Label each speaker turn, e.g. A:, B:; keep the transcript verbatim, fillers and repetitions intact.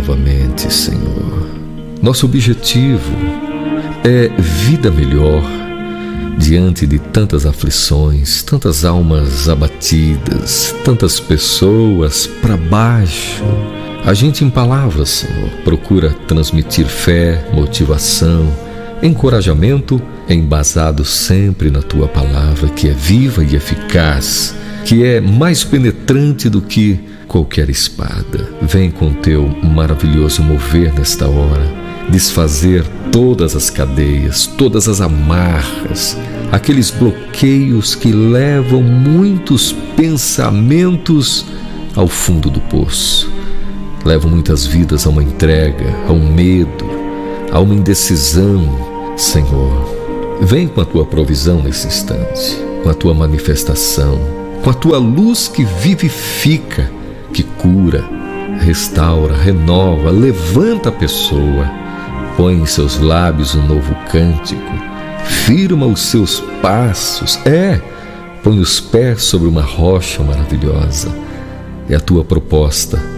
A: novamente, Senhor. Nosso objetivo é vida melhor diante de tantas aflições, tantas almas abatidas, tantas pessoas para baixo. A gente, em palavras, Senhor, procura transmitir fé, motivação, encorajamento, embasado sempre na Tua palavra, que é viva e eficaz, que é mais penetrante do que qualquer espada. Vem com Teu maravilhoso mover nesta hora, desfazer todas as cadeias, todas as amarras, aqueles bloqueios que levam muitos pensamentos ao fundo do poço. Levam muitas vidas a uma entrega, a um medo, a uma indecisão. Senhor, vem com a Tua provisão nesse instante, com a Tua manifestação, com a Tua luz que vivifica, que cura, restaura, renova, levanta a pessoa, põe em seus lábios um novo cântico, firma os seus passos, é, põe os pés sobre uma rocha maravilhosa. É a Tua proposta